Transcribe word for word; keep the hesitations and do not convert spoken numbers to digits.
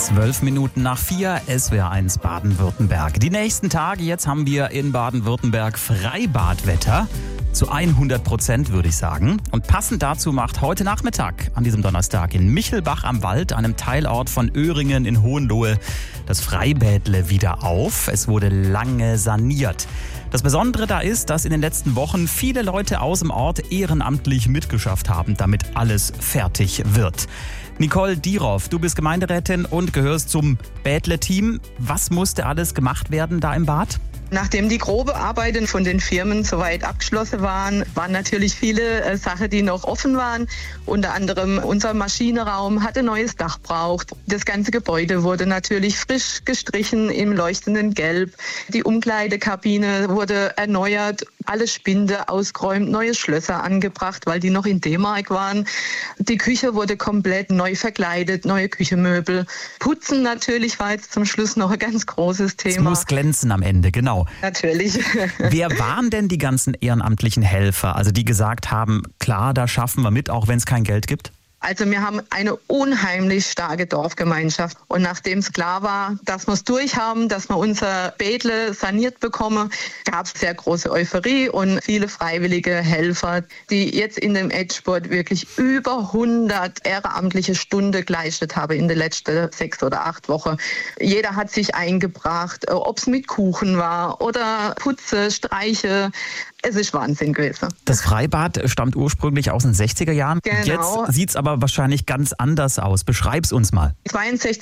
Zwölf Minuten nach vier, S W R eins Baden-Württemberg. Die nächsten Tage, jetzt haben wir in Baden-Württemberg Freibadwetter. Zu hundert Prozent würde ich sagen. Und passend dazu macht heute Nachmittag, an diesem Donnerstag, in Michelbach am Wald, einem Teilort von Öhringen in Hohenlohe, das Freibädle wieder auf. Es wurde lange saniert. Das Besondere da ist, dass in den letzten Wochen viele Leute aus dem Ort ehrenamtlich mitgeschafft haben, damit alles fertig wird. Nicole Dieroff, du bist Gemeinderätin und gehörst zum Bädle-Team. Was musste alles gemacht werden da im Bad? Nachdem die grobe Arbeiten von den Firmen soweit abgeschlossen waren, waren natürlich viele äh, Sachen, die noch offen waren. Unter anderem unser Maschinenraum hatte neues Dach braucht. Das ganze Gebäude wurde natürlich frisch gestrichen im leuchtenden Gelb. Die Umkleidekabine wurde erneuert, alle Spinde ausgeräumt, neue Schlösser angebracht, weil die noch in D-Mark waren. Die Küche wurde komplett neu verkleidet, neue Küchenmöbel. Putzen natürlich war jetzt zum Schluss noch ein ganz großes Thema. Es muss glänzen am Ende, genau. Natürlich. Wer waren denn die ganzen ehrenamtlichen Helfer, also die gesagt haben, klar, da schaffen wir mit, auch wenn es kein Geld gibt? Also wir haben eine unheimlich starke Dorfgemeinschaft. Und nachdem es klar war, dass wir es durchhaben, dass wir unser Bädle saniert bekommen, gab es sehr große Euphorie und viele freiwillige Helfer, die jetzt in dem Edgesport wirklich über hundert ehrenamtliche Stunden geleistet haben in den letzten sechs oder acht Wochen. Jeder hat sich eingebracht, ob es mit Kuchen war oder Putze, Streiche. Es ist Wahnsinn gewesen. Das Freibad stammt ursprünglich aus den sechziger Jahren. Genau. Jetzt sieht es aber wahrscheinlich ganz anders aus. Beschreib's uns mal. zweiundsechzig